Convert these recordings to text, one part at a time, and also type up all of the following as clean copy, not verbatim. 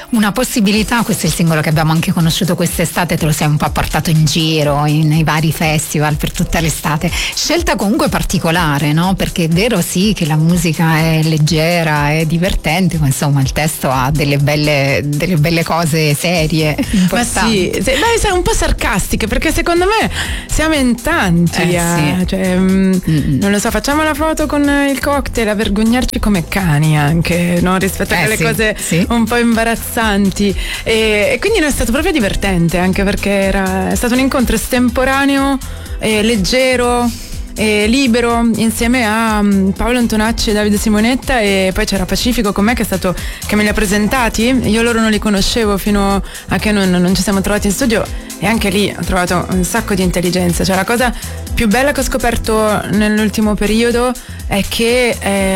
Una possibilità, questo è il singolo che abbiamo anche conosciuto quest'estate, te lo sei un po' portato in giro nei vari festival per tutta l'estate. Scelta comunque particolare, no? Perché è vero sì che la musica è leggera, è divertente, ma insomma il testo ha delle belle cose serie, importanti. Ma sì, dai, sei un po' sarcastiche, perché secondo me siamo in tanti, sì. Cioè, non lo so, facciamo la foto con il cocktail a vergognarci come cani anche, no? Rispetto a quelle cose un po' imbarazzanti, e quindi è stato proprio divertente, anche perché è stato un incontro estemporaneo, leggero, libero, insieme a Paolo Antonacci e Davide Simonetta, e poi c'era Pacifico con me che me li ha presentati. Io loro non li conoscevo fino a che non ci siamo trovati in studio, e anche lì ho trovato un sacco di intelligenza. Cioè la cosa più bella che ho scoperto nell'ultimo periodo è che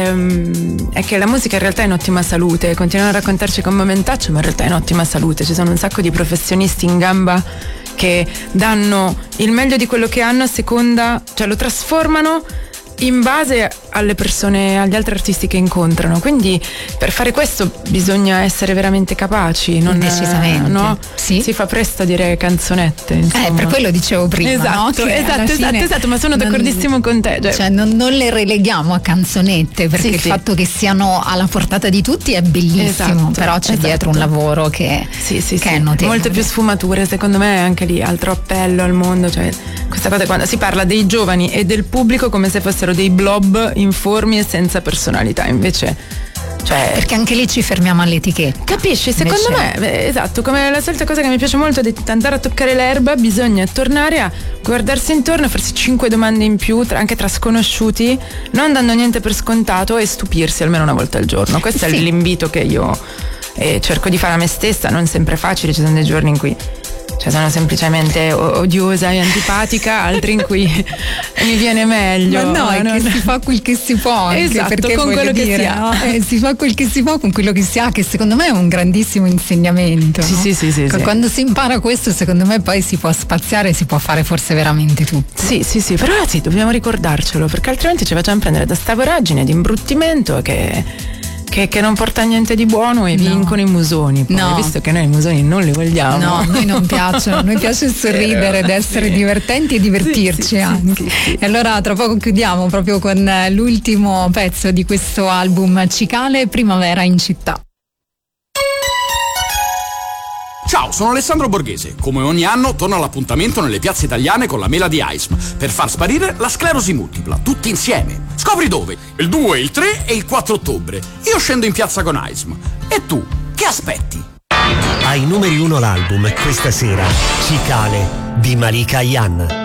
la musica in realtà è in ottima salute. Continuano a raccontarci con momentaccio, ma in realtà è in ottima salute. Ci sono un sacco di professionisti in gamba che danno il meglio di quello che hanno a seconda, cioè lo trasformano in base alle persone, agli altri artisti che incontrano. Quindi per fare questo bisogna essere veramente capaci, decisamente, no? Sì. Si fa presto a dire canzonette, insomma. Per quello dicevo prima, esatto, no? Esatto, ma sono d'accordissimo con te. Cioè non le releghiamo a canzonette, perché il fatto che siano alla portata di tutti è bellissimo, però c'è dietro un lavoro che è notevole. Molte più sfumature, secondo me, anche lì altro appello al mondo. Cioè questa cosa, quando si parla dei giovani e del pubblico come se fossero dei blob informi e senza personalità, invece, cioè, perché anche lì ci fermiamo all'etichetta, capisci? Secondo me, esatto, come la solita cosa che mi piace molto di andare a toccare l'erba, bisogna tornare a guardarsi intorno, farsi 5 domande in più, anche tra sconosciuti, non dando niente per scontato, e stupirsi almeno una volta al giorno. Questo è l'invito che io cerco di fare a me stessa. Non sempre è facile, ci sono dei giorni in cui sono semplicemente odiosa e antipatica, altri in cui mi viene meglio. Ma no, che si fa quel che si può, anche, esatto, perché con quello che si ha. Si fa quel che si può con quello che si ha, che secondo me è un grandissimo insegnamento. Sì. Quando si impara questo, secondo me poi si può spaziare, si può fare forse veramente tutto. Sì, però ragazzi, dobbiamo ricordarcelo, perché altrimenti ci facciamo prendere da sta voragine di imbruttimento che non porta a niente di buono, e vincono i musoni. Poi, visto che noi i musoni non li vogliamo. No, a noi non piacciono, a noi piace sorridere ed essere divertenti e divertirci anche. Sì. E allora tra poco chiudiamo proprio con l'ultimo pezzo di questo album Cicale, Primavera in città. Ciao, sono Alessandro Borghese. Come ogni anno torno all'appuntamento nelle piazze italiane con la mela di AISM per far sparire la sclerosi multipla, tutti insieme. Scopri dove? Il 2, il 3 e il 4 ottobre. Io scendo in piazza con AISM. E tu, che aspetti? Ai numeri 1 l'album questa sera, Cicale di Malika Ayane.